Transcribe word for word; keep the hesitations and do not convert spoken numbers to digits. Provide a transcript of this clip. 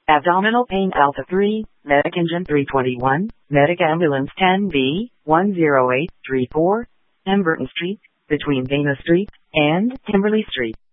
Abdominal pain Alpha three, Medic Engine three twenty-one, Medic Ambulance ten B, one zero eight three four, Emberton Street, between Dana Street and Kimberly Street.